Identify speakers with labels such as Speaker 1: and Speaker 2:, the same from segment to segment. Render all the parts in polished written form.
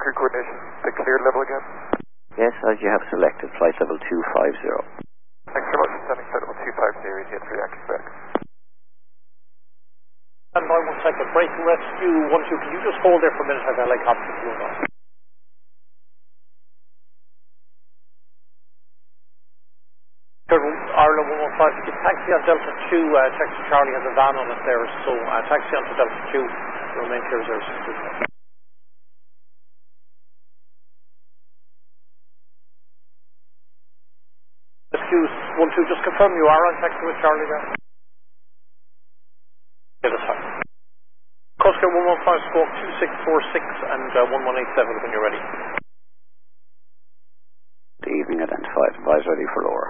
Speaker 1: crew coordination, the cleared level again?
Speaker 2: Yes, as you have selected, flight level 250.
Speaker 1: Thanks very much for sending flight level 250, ETA 3 Yankee Quebec.
Speaker 3: Stand by 1 second, break rescue 12, can you just hold there for a minute, I've helicopter fuel on. Ireland 115, taxi on Delta 2, taxi Charlie has a van on it there, so taxi on to Delta 2, remain clear 062. Rescue 12, just confirm you are on taxi with Charlie there? Yeah, that's fine. Coast Guard 115, squawk 2646 and 1187 when you're ready.
Speaker 2: The evening identified, advise ready for lower.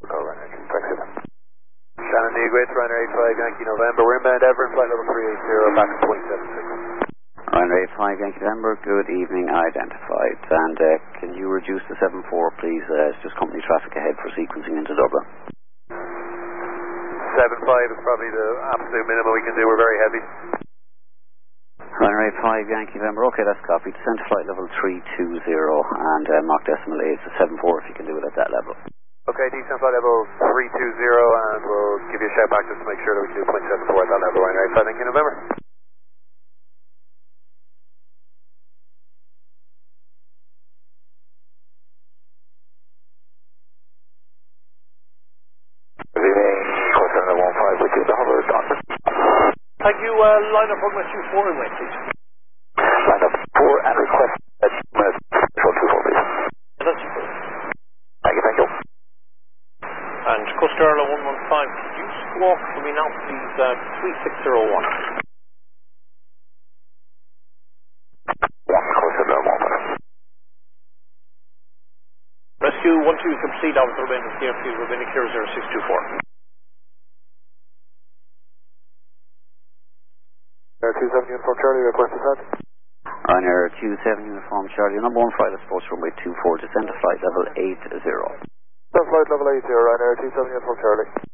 Speaker 1: Shannon Negate, Ryanair 85 Yankee November, we're inbound Everett, flight level 380, back to 0.76.
Speaker 2: Ryanair 85 Yankee November, good evening identified. And can you reduce the 74 please, it's just company traffic ahead for sequencing into Dublin.
Speaker 1: 75 is probably the absolute minimum we can do, we're very heavy.
Speaker 2: Ryanair 85 Yankee November, okay, that's copied. Descend to flight level 320 and Mach decimal 8 to 74 if you can do it at that level.
Speaker 1: Okay, descend flight level 320 and we'll give you a shout back just to make sure that we can do 0.74 at that level. Ryanair 85 Yankee November.
Speaker 3: Thank you, line up on my 24 in way, please.
Speaker 1: Line up 4 and request at 2 minutes, 24 please.
Speaker 3: That's good.
Speaker 1: Thank you.
Speaker 3: And Coast Guard 115, could you squawk for me now please, 3601. Rescue 12 complete out of the remainder of the airfield, remaining clear 0624.
Speaker 1: Ryanair 27 Uniform Charlie, request descent.
Speaker 2: Ryanair 27 Uniform Charlie, number 1 flight approach runway 24, descend to flight level 80.
Speaker 1: Flight level 80, Ryanair 27 Uniform Charlie.